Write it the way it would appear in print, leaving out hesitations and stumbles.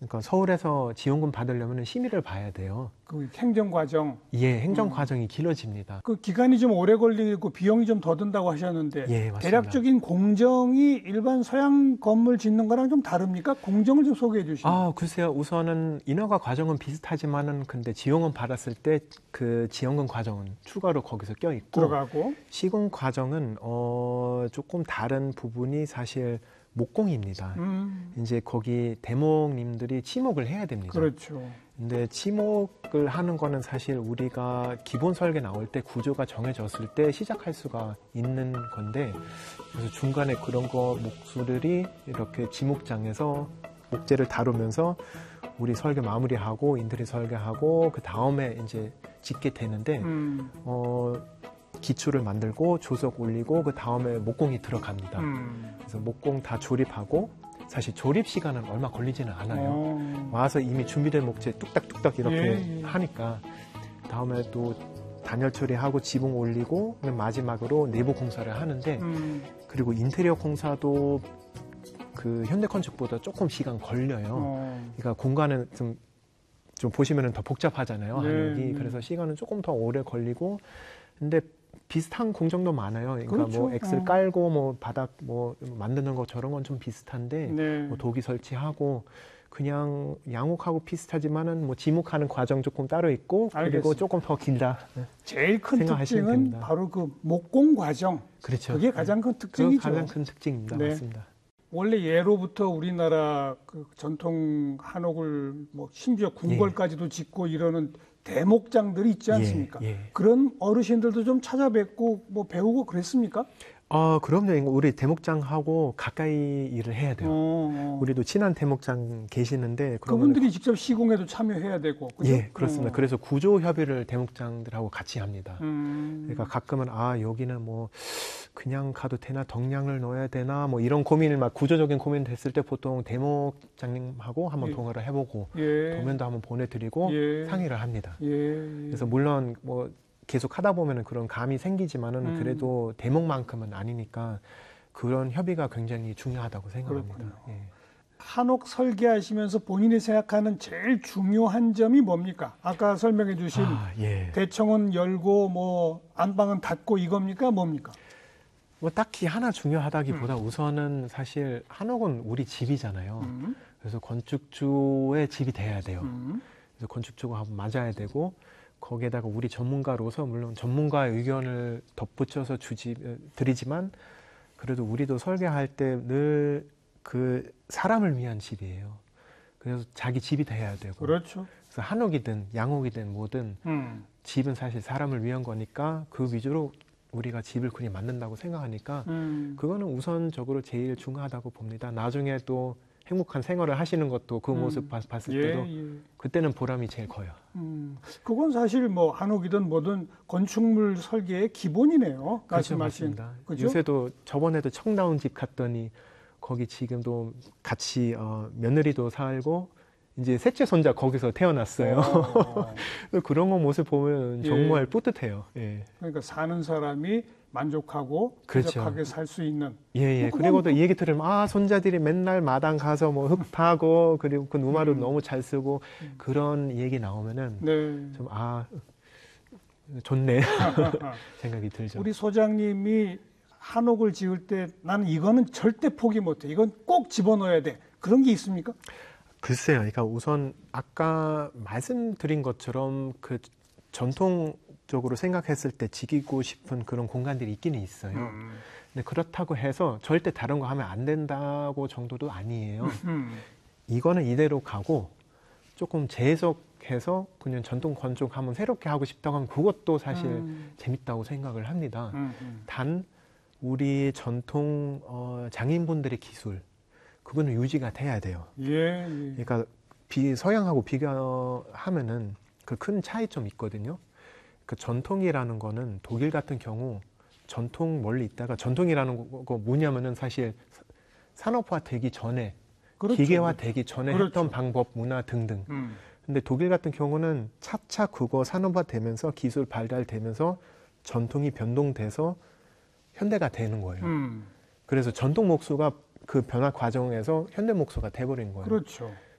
그러니까 서울에서 지원금 받으려면 심의를 봐야 돼요. 그 행정 과정. 예, 행정 과정이 길어집니다. 그 기간이 좀 오래 걸리고 비용이 좀 더 든다고 하셨는데 예, 맞습니다. 대략적인 공정이 일반 서양 건물 짓는 거랑 좀 다릅니까? 공정을 좀 소개해 주시면. 글쎄요. 우선은 인허가 과정은 비슷하지만은 근데 지원금 받았을 때 그 지원금 과정은 추가로 거기서 껴 있고 들어가고 시공 과정은 조금 다른 부분이 사실 목공입니다. 이제 거기 대목님들이 지목을 해야 됩니다. 그렇죠. 근데 지목을 하는 거는 사실 우리가 기본 설계 나올 때 구조가 정해졌을 때 시작할 수가 있는 건데, 그래서 중간에 그런 거 목수들이 이렇게 지목장에서 목재를 다루면서 우리 설계 마무리하고 인테리어 설계하고 그 다음에 이제 짓게 되는데 기초를 만들고 조석 올리고 그 다음에 목공이 들어갑니다. 그래서 목공 다 조립하고 사실 조립 시간은 얼마 걸리지는 않아요. 와서 이미 준비된 목재 뚝딱뚝딱 이렇게 하니까 다음에 또 단열 처리하고 지붕 올리고 마지막으로 내부 공사를 하는데 그리고 인테리어 공사도 그 현대건축보다 조금 시간 걸려요. 그러니까 공간은 좀 보시면은 더 복잡하잖아요. 한옥이. 그래서 시간은 조금 더 오래 걸리고 근데 비슷한 공정도 많아요. 그러니까 그렇죠. 뭐 엑셀 깔고 뭐 바닥 뭐 만드는 거 저런 건 좀 비슷한데 뭐 도기 설치하고 그냥 양옥하고 비슷하지만은 뭐 지목하는 과정 조금 따로 있고 알겠습니다. 그리고 조금 더 길다. 제일 큰 생각하시면 특징은 됩니다. 바로 그 목공 과정. 그렇죠. 그게 가장 큰 특징이죠. 그 가장 큰 특징입니다. 네. 맞습니다. 원래 예로부터 우리나라 그 전통 한옥을 뭐 심지어 궁궐까지도 짓고 이러는 대목장들이 있지 않습니까? 예. 그런 어르신들도 좀 찾아뵙고 뭐 배우고 그랬습니까? 그럼요. 우리 대목장하고 가까이 일을 해야 돼요. 우리도 친한 대목장 계시는데 그분들이 직접 시공에도 참여해야 되고. 그죠? 예, 그렇습니다. 그래서 구조 협의를 대목장들하고 같이 합니다. 그러니까 가끔은 여기는 뭐 그냥 가도 되나 덕량을 넣어야 되나 뭐 이런 고민을 막 구조적인 고민 됐을 때 보통 대목장님하고 한번 통화를 해보고 도면도 한번 보내드리고 상의를 합니다. 그래서 물론 뭐 계속 하다 보면은 그런 감이 생기지만은 그래도 대목만큼은 아니니까 그런 협의가 굉장히 중요하다고 생각합니다. 예. 한옥 설계하시면서 본인이 생각하는 제일 중요한 점이 뭡니까? 아까 설명해 주신 대청은 열고 뭐 안방은 닫고 이겁니까? 뭡니까? 뭐 딱히 하나 중요하다기보다 우선은 사실 한옥은 우리 집이잖아요. 그래서 건축주의 집이 돼야 돼요. 그래서 건축주가 한번 맞아야 되고 거기에다가 우리 전문가로서 물론 전문가의 의견을 덧붙여서 드리지만 그래도 우리도 설계할 때 늘 그 사람을 위한 집이에요. 그래서 자기 집이 돼야 되고. 그렇죠. 그래서 한옥이든 양옥이든 뭐든 집은 사실 사람을 위한 거니까 그 위주로 우리가 집을 그리 만든다고 생각하니까 그거는 우선적으로 제일 중요하다고 봅니다. 나중에 또 행복한 생활을 하시는 것도 그 모습 봤을 때도 그때는 보람이 제일 커요. 그건 사실 뭐 한옥이든 뭐든 건축물 설계의 기본이네요. 그렇죠, 말씀하신. 맞습니다. 그죠? 요새도 저번에도 청라운 집 갔더니 거기 지금도 같이 며느리도 살고 이제 셋째 손자 거기서 태어났어요. 그런 거 모습 보면 정말 뿌듯해요. 예. 그러니까 사는 사람이 만족하고 그렇죠. 쾌적하게 살 수 있는. 예. 그리고 또 이 얘기 들으면 손자들이 맨날 마당 가서 뭐 흙 파고 그리고 그 누마루 너무 잘 쓰고 그런 얘기 나오면은 좀 좋네 생각이 들죠. 우리 소장님이 한옥을 지을 때 나는 이거는 절대 포기 못해. 이건 꼭 집어넣어야 돼. 그런 게 있습니까? 글쎄요. 그러니까 우선 아까 말씀드린 것처럼 그 전통적으로 생각했을 때 지키고 싶은 그런 공간들이 있기는 있어요. 근데 그렇다고 해서 절대 다른 거 하면 안 된다고 정도도 아니에요. 이거는 이대로 가고 조금 재해석해서 그냥 전통 건축 한번 새롭게 하고 싶다고 하면 그것도 사실 재밌다고 생각을 합니다. 단 우리 전통 장인분들의 기술 그거는 유지가 돼야 돼요. 그러니까 서양하고 비교하면은 그 큰 차이점이 있거든요. 그 전통이라는 거는 독일 같은 경우 전통 멀리 있다가 전통이라는 거 뭐냐면은 사실 산업화 되기 전에 기계화 되기 전에 했던 방법, 문화 등등. 근데 독일 같은 경우는 차차 그거 산업화 되면서 기술 발달되면서 전통이 변동돼서 현대가 되는 거예요. 그래서 전통 목수가 그 변화 과정에서 현대 목수가 돼버린 거예요. 그렇죠.